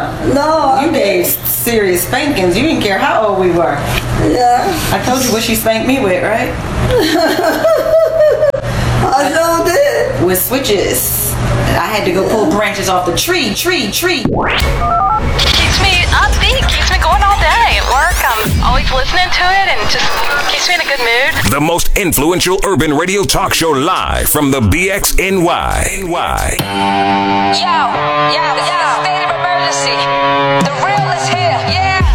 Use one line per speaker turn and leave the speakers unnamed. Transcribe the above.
No.
You gave serious spankings. You didn't care how old we were.
Yeah.
I told you what she spanked me with, right?
I sure did.
With switches. I had to go pull branches off the tree.
Keeps me upbeat, keeps me going all day at work. I'm always listening to it and just keeps me in a good mood.
The most influential urban radio talk show live from the BXNY.
Yo, this is a state of emergency. The real is here, yeah.